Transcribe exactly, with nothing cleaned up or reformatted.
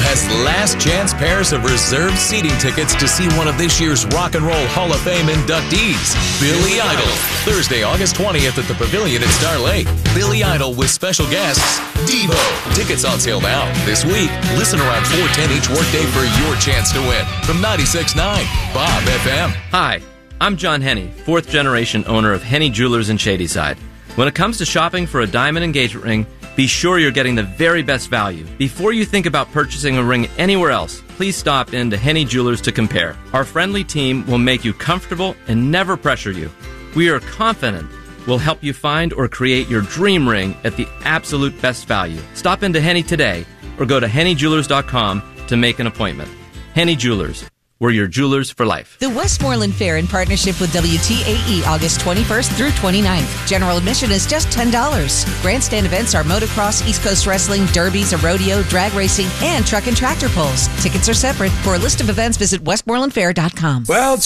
has last chance pairs of reserved seating tickets to see one of this year's Rock and Roll Hall of Fame inductees, Billy Idol. Thursday, August twentieth at the Pavilion at Star Lake. Billy Idol with special guests, Devo. Tickets on sale now. This week, listen around four ten each workday for your chance to win. From ninety-six point nine, Bob F M. Hi, I'm John Henney, fourth generation owner of Henney Jewelers in Shadyside. When it comes to shopping for a diamond engagement ring, be sure you're getting the very best value. Before you think about purchasing a ring anywhere else, please stop in to Henney Jewelers to compare. Our friendly team will make you comfortable and never pressure you. We are confident we'll help you find or create your dream ring at the absolute best value. Stop into Henney today or go to henny jewelers dot com to make an appointment. Henney Jewelers. We're your jewelers for life. The Westmoreland Fair in partnership with W T A E, August twenty-first through twenty-ninth. General admission is just ten dollars. Grandstand events are motocross, East Coast wrestling, derbies, a rodeo, drag racing, and truck and tractor pulls. Tickets are separate. For a list of events, visit westmoreland fair dot com. Well,